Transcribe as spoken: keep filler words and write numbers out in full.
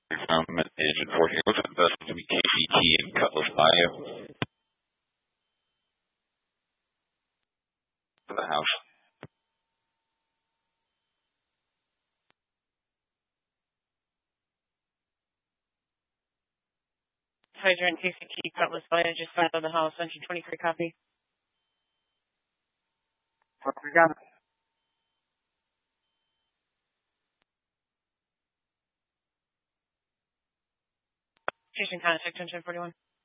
From Agent fourteen, looks like the best to be K C T and Cutlass Bayou for the house. Hydrant K C T, Cutlass Bayou, just south of the house, engine twenty-three, copy. We got it. Station contact, engine forty-one.